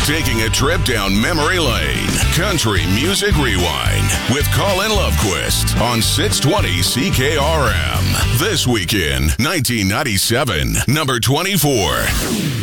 Taking a trip down memory lane. Country Music Rewind with Colin Lovequist on 620 CKRM. This weekend, 1997, number 24.